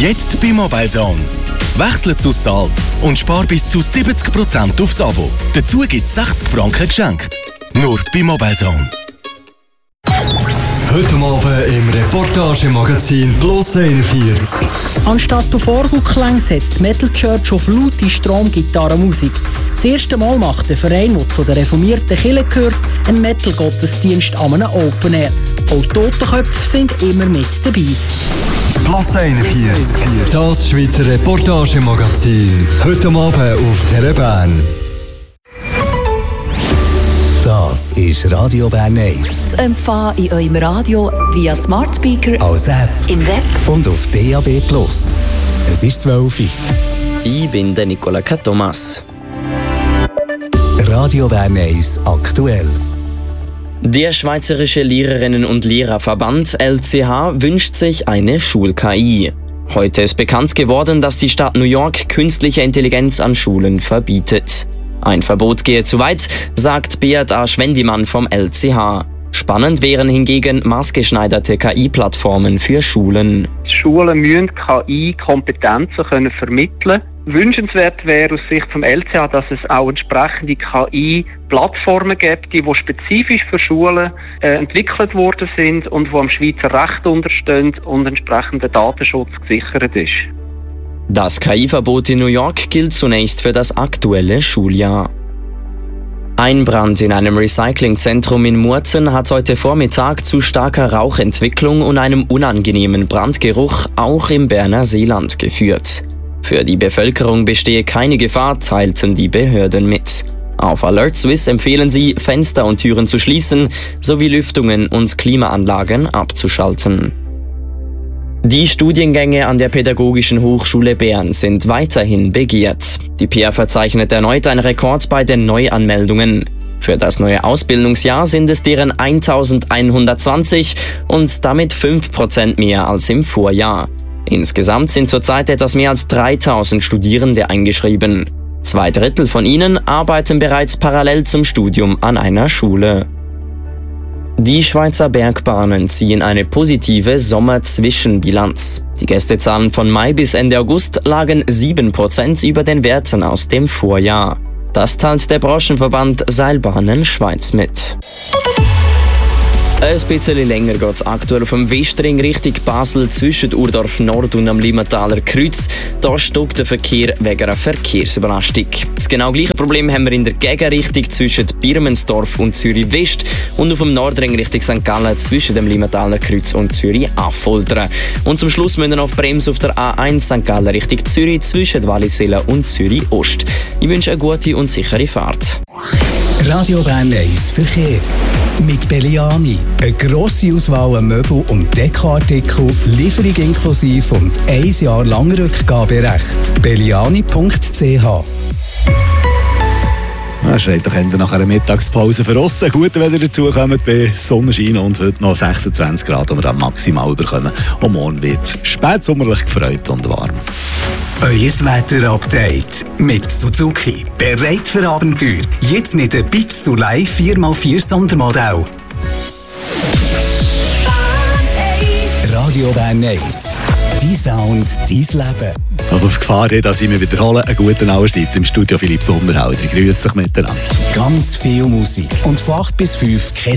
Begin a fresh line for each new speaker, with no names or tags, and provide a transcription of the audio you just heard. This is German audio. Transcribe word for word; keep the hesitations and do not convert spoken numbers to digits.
Jetzt bei Mobilezone. Wechsle zu Salt und spar bis zu siebzig Prozent aufs Abo. Dazu gibt es sechzig Franken geschenkt. Nur bei Mobilezone.
Heute Abend im Reportagemagazin Plus einundvierzig.
Anstatt auf Orgelklang setzt Metal Church auf laute Stromgitarrenmusik. Das erste Mal macht der Verein, der zu der reformierten Kirche gehört, einen Metal-Gottesdienst an einem Open Air. Auch Totenköpfe sind immer mit dabei.
Plus einundvierzig. Das Schweizer Reportagemagazin. Heute Abend auf Telebahn.
Das ist Radio Bern eins.
Zu empfangen in eurem Radio via Smart Speaker,
als App,
im Web
und auf D A B Plus. Es ist zwölf Uhr.
Ich bin der Nicola Thomas.
Radio Bern eins aktuell.
Der Schweizerische Lehrerinnen- und Lehrerverband L C H wünscht sich eine Schul-K I. Heute ist bekannt geworden, dass die Stadt New York künstliche Intelligenz an Schulen verbietet. Ein Verbot gehe zu weit, sagt Beat A. Schwendimann vom L C H. Spannend wären hingegen maßgeschneiderte K I-Plattformen für Schulen.
Schulen müssen K I-Kompetenzen können vermitteln. Wünschenswert wäre aus Sicht vom L C H, dass es auch entsprechende K I-Plattformen gibt, die spezifisch für Schulen äh, entwickelt worden sind und die am Schweizer Recht unterstehen und entsprechender Datenschutz gesichert ist.
Das K I-Verbot in New York gilt zunächst für das aktuelle Schuljahr. Ein Brand in einem Recyclingzentrum in Murten hat heute Vormittag zu starker Rauchentwicklung und einem unangenehmen Brandgeruch auch im Berner Seeland geführt. Für die Bevölkerung bestehe keine Gefahr, teilten die Behörden mit. Auf Alert Swiss empfehlen sie, Fenster und Türen zu schließen sowie Lüftungen und Klimaanlagen abzuschalten. Die Studiengänge an der Pädagogischen Hochschule Bern sind weiterhin begehrt. Die P A verzeichnet erneut einen Rekord bei den Neuanmeldungen. Für das neue Ausbildungsjahr sind es deren eintausendeinhundertzwanzig und damit fünf Prozent mehr als im Vorjahr. Insgesamt sind zurzeit etwas mehr als dreitausend Studierende eingeschrieben. Zwei Drittel von ihnen arbeiten bereits parallel zum Studium an einer Schule. Die Schweizer Bergbahnen ziehen eine positive Sommerzwischenbilanz. Die Gästezahlen von Mai bis Ende August lagen sieben Prozent über den Werten aus dem Vorjahr. Das teilt der Branchenverband Seilbahnen Schweiz mit. Ein bisschen länger geht es aktuell auf dem Westring Richtung Basel zwischen Urdorf Nord und am Limataler Kreuz. Da stockt der Verkehr wegen einer Verkehrsüberlastung. Das genau gleiche Problem haben wir in der Gegenrichtung zwischen Birmensdorf und Zürich West und auf dem Nordring Richtung Sankt Gallen zwischen dem Limataler Kreuz und Zürich Affoltern. Und zum Schluss müssen wir auf Bremse auf der A eins Sankt Gallen Richtung Zürich zwischen Wallisellen und Zürich Ost. Ich wünsche eine gute und sichere Fahrt.
Radio Bern eins Verkehr. Mit Belliani. Eine grosse Auswahl an Möbel- und Dekoartikel, Lieferung inklusive und ein Jahr lang Rückgaberecht. belliani punkt c h.
Es schreit doch Ende nach einer Mittagspause für uns. Gut, wenn ihr dazukommt bei Sonnenschein und heute noch sechsundzwanzig Grad, die wir dann maximal bekommen. Und morgen wird es spätsommerlich gefreut und warm.
Euer Wetter-Update mit Suzuki. Bereit für Abenteuer. Jetzt mit dem Bitz Soleil vier mal vier Sondermodell. Radio Bern eins. Dein Sound, dein Leben.
Aber auf Gefahr hin, dass ich mich wiederhole, einen guten allerseits im Studio Philipp Sommerhalder. Grüß dich miteinander.
Ganz viel Musik. Und von acht bis fünf kein